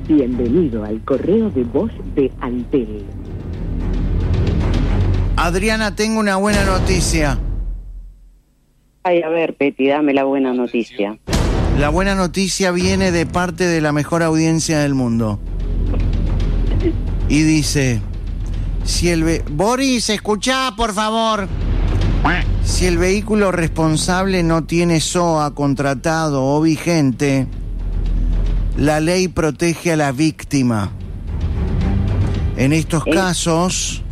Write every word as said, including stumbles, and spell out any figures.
Bienvenido al correo de voz de Antel. Adriana, tengo una buena noticia. Ay, a ver, Peti, dame la buena noticia. La buena noticia viene de parte de la mejor audiencia del mundo. Y dice, si el ve- Boris, escuchá, por favor. Si el vehículo responsable no tiene S O A contratado o vigente, la ley protege a la víctima. En estos ¿Eh? casos,